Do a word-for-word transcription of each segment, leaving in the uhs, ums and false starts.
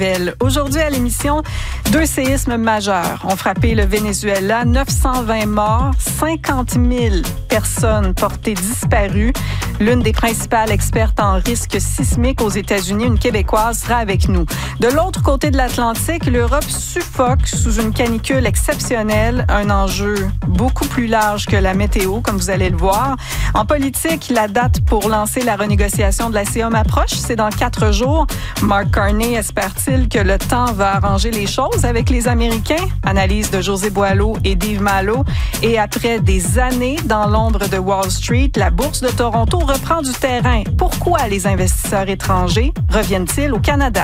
Aujourd'hui à l'émission, deux séismes majeurs ont frappé le Venezuela, neuf cent vingt morts, cinquante mille personnes portées disparues. L'une des principales expertes en risque sismique aux États-Unis, une Québécoise, sera avec nous. De l'autre côté de l'Atlantique, l'Europe suffoque sous une canicule exceptionnelle, un enjeu beaucoup plus large que la météo, comme vous allez le voir. En politique, la date pour lancer la renégociation de la C E M approche, c'est dans quatre jours. Mark Carney espère-t-il que le temps va arranger les choses avec les Américains? Analyse de José Boileau et d'Yves Malo. Et après des années dans l'ombre de Wall Street, la bourse de Toronto reprend du terrain. Pourquoi les investisseurs étrangers reviennent-ils au Canada?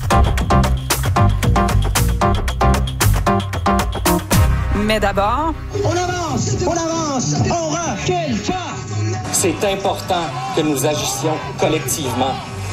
Mais d'abord... On avance, on avance, on recule pas! C'est important que nous agissions collectivement.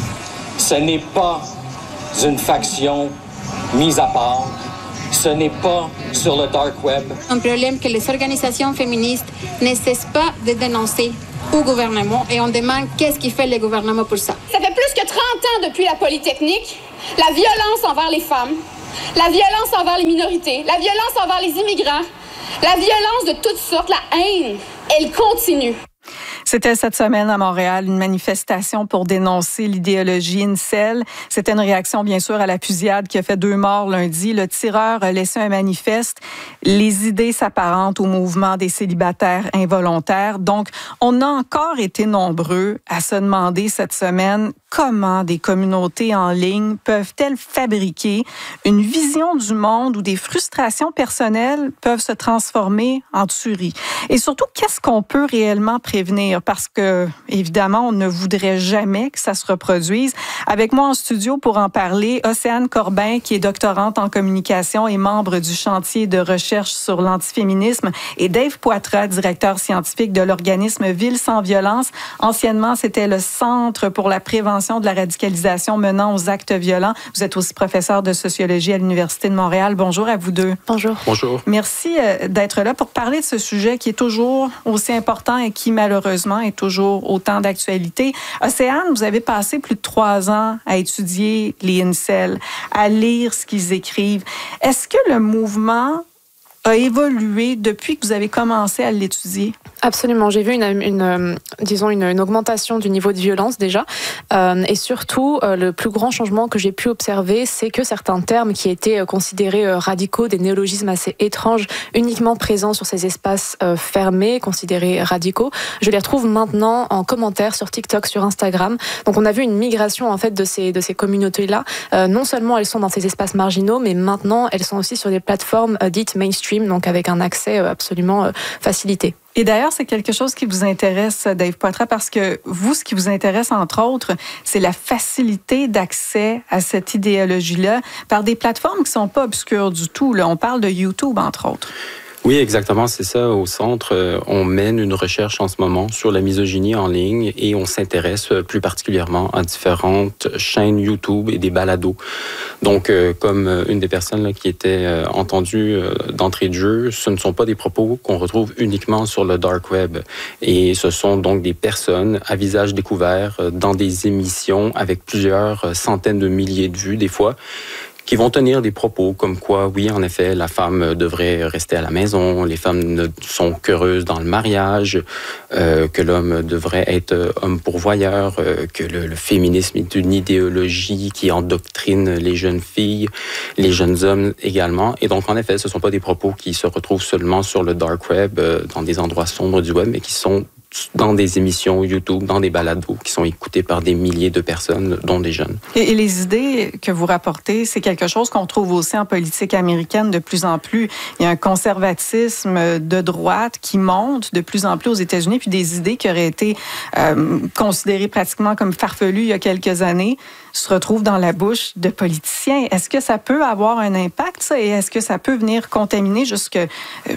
Ce n'est pas une faction mise à part. Ce n'est pas sur le dark web. Un problème que les organisations féministes ne cessent pas de dénoncer au gouvernement et on demande qu'est-ce qui fait le gouvernement pour ça. Ça fait plus que trente ans depuis la Polytechnique, la violence envers les femmes, la violence envers les minorités, la violence envers les immigrants, la violence de toutes sortes, la haine, elle continue. C'était cette semaine à Montréal une manifestation pour dénoncer l'idéologie incel. C'était une réaction, bien sûr, à la fusillade qui a fait deux morts lundi. Le tireur a laissé un manifeste. Les idées s'apparentent au mouvement des célibataires involontaires. Donc, on a encore été nombreux à se demander cette semaine comment des communautés en ligne peuvent-elles fabriquer une vision du monde où des frustrations personnelles peuvent se transformer en tuerie. Et surtout, qu'est-ce qu'on peut réellement prévenir? Parce que, évidemment, on ne voudrait jamais que ça se reproduise. Avec moi en studio pour en parler, Océane Corbin, qui est doctorante en communication et membre du chantier de recherche sur l'antiféminisme, et Dave Poitras, directeur scientifique de l'organisme Ville sans violence. Anciennement, c'était le Centre pour la prévention de la radicalisation menant aux actes violents. Vous êtes aussi professeur de sociologie à l'Université de Montréal. Bonjour à vous deux. Bonjour. Bonjour. Merci d'être là pour parler de ce sujet qui est toujours aussi important et qui, malheureusement, est toujours autant d'actualité. Océane, vous avez passé plus de trois ans à étudier les incels, à lire ce qu'ils écrivent. Est-ce que le mouvement a évolué depuis que vous avez commencé à l'étudier? Absolument. J'ai vu une, une euh, disons une, une augmentation du niveau de violence déjà, euh, et surtout euh, le plus grand changement que j'ai pu observer, c'est que certains termes qui étaient euh, considérés euh, radicaux, des néologismes assez étranges, uniquement présents sur ces espaces euh, fermés, considérés radicaux, je les retrouve maintenant en commentaire sur TikTok, sur Instagram. Donc on a vu une migration en fait de ces de ces communautés-là. Euh, non seulement elles sont dans ces espaces marginaux, mais maintenant elles sont aussi sur des plateformes euh, dites mainstream, donc avec un accès euh, absolument euh, facilité. Et d'ailleurs, c'est quelque chose qui vous intéresse, Dave Poitras, parce que vous, ce qui vous intéresse, entre autres, c'est la facilité d'accès à cette idéologie-là par des plateformes qui ne sont pas obscures du tout. Là, on parle de YouTube, entre autres. Oui, exactement, c'est ça. Au centre, on mène une recherche en ce moment sur la misogynie en ligne et on s'intéresse plus particulièrement à différentes chaînes YouTube et des balados. Donc, comme une des personnes là, qui était entendue d'entrée de jeu, ce ne sont pas des propos qu'on retrouve uniquement sur le dark web. Et ce sont donc des personnes à visage découvert dans des émissions avec plusieurs centaines de milliers de vues des fois, qui vont tenir des propos comme quoi, oui, en effet, la femme devrait rester à la maison, les femmes ne sont qu'heureuses dans le mariage, euh, que l'homme devrait être homme pourvoyeur, euh, que le, le féminisme est une idéologie qui endoctrine les jeunes filles, les jeunes hommes également. Et donc, en effet, ce ne sont pas des propos qui se retrouvent seulement sur le dark web, euh, dans des endroits sombres du web, mais qui sont dans des émissions YouTube, dans des balados qui sont écoutés par des milliers de personnes, dont des jeunes. Et, et les idées que vous rapportez, c'est quelque chose qu'on trouve aussi en politique américaine de plus en plus. Il y a un conservatisme de droite qui monte de plus en plus aux États-Unis, puis des idées qui auraient été euh, considérées pratiquement comme farfelues il y a quelques années se retrouvent dans la bouche de politiciens. Est-ce que ça peut avoir un impact, ça, et est-ce que ça peut venir contaminer jusque euh,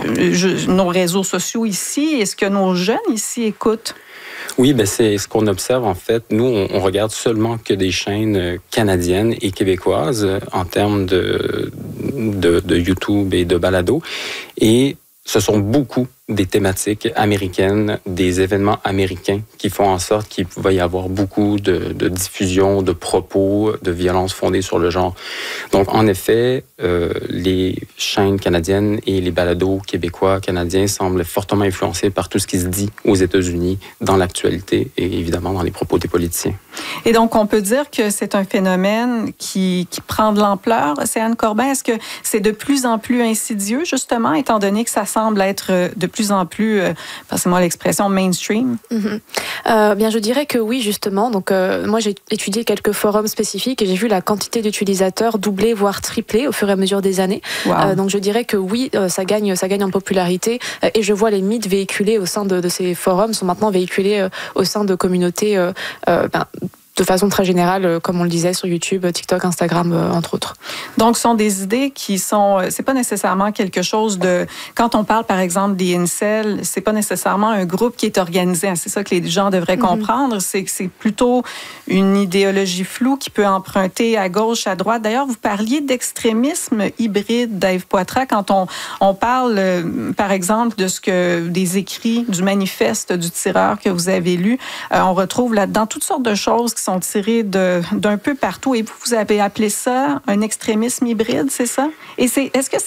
je, nos réseaux sociaux ici? Est-ce que nos jeunes ici écoutent? Oui, ben c'est ce qu'on observe en fait. Nous, on, on regarde seulement que des chaînes canadiennes et québécoises en termes de, de, de YouTube et de balado. Et ce sont beaucoup des thématiques américaines, des événements américains qui font en sorte qu'il va y avoir beaucoup de, de diffusion, de propos, de violences fondées sur le genre. Donc, en effet, euh, les chaînes canadiennes et les balados québécois, canadiens semblent fortement influencés par tout ce qui se dit aux États-Unis dans l'actualité et évidemment dans les propos des politiciens. Et donc, on peut dire que c'est un phénomène qui, qui prend de l'ampleur. Océane Corbin, est-ce que c'est de plus en plus insidieux, justement, étant donné que ça semble être de plus en plus, euh, passez-moi l'expression, mainstream? Mm-hmm. Euh, bien, je dirais que oui, justement. Donc, euh, moi, j'ai étudié quelques forums spécifiques et j'ai vu la quantité d'utilisateurs doubler, voire tripler au fur et à mesure des années. Wow. Euh, donc, je dirais que oui, euh, ça gagne, ça gagne en popularité. Euh, et je vois les mythes véhiculés au sein de, de ces forums sont maintenant véhiculés euh, au sein de communautés euh, euh, ben, de façon très générale, comme on le disait, sur YouTube, TikTok, Instagram, entre autres. Donc, ce sont des idées qui sont... C'est pas nécessairement quelque chose de... Quand on parle, par exemple, des incels, c'est pas nécessairement un groupe qui est organisé. C'est ça que les gens devraient comprendre. Mm-hmm. C'est que c'est plutôt une idéologie floue qui peut emprunter à gauche, à droite. D'ailleurs, vous parliez d'extrémisme hybride, Dave Poitras, quand on, on parle, euh, par exemple, de ce que... des écrits du manifeste du tireur que vous avez lu. Euh, on retrouve là-dedans toutes sortes de choses qui sont tirés de, d'un peu partout. Et vous, vous avez appelé ça un extrémisme hybride, c'est ça? Et c'est, est-ce que